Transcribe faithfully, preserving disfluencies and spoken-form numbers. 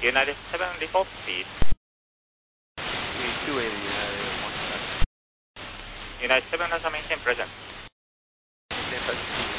United seven, default speed. two eighty, United one seven. United seven has a maintain present. Maintain present.